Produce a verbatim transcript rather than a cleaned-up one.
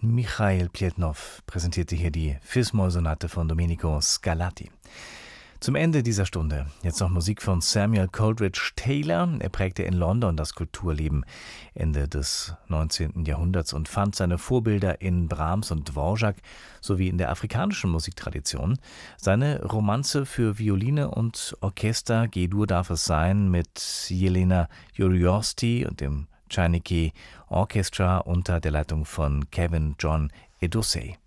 Michail Pletnov präsentierte hier die Fis-Moll-Sonate von Domenico Scarlatti. Zum Ende dieser Stunde jetzt noch Musik von Samuel Coleridge Taylor. Er prägte in London das Kulturleben Ende des neunzehnten Jahrhunderts und fand seine Vorbilder in Brahms und Dvorak sowie in der afrikanischen Musiktradition. Seine Romanze für Violine und Orchester G-Dur darf es sein mit Jelena Juriosti und dem Czajniki Orchestra unter der Leitung von Kevin John Edosei.